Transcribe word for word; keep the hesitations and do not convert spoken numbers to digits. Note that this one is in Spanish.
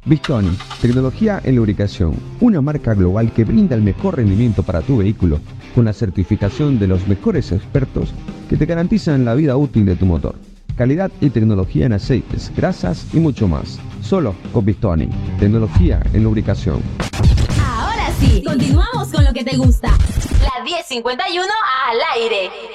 Bistoni, tecnología en lubricación, una marca global que brinda el mejor rendimiento para tu vehículo, con la certificación de los mejores expertos que te garantizan la vida útil de tu motor. Calidad y tecnología en aceites, grasas y mucho más. Solo con Bistoni, tecnología en lubricación. Ahora sí, continuamos con lo que te gusta. La diez cincuenta y uno al aire.